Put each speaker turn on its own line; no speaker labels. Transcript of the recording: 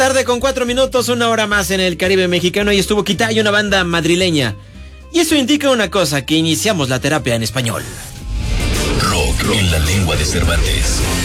Tarde con 4 minutos, una hora más en el Caribe mexicano y estuvo Kitay, una banda madrileña. Y eso indica una cosa, que iniciamos la terapia en español.
Rock en la lengua de Cervantes.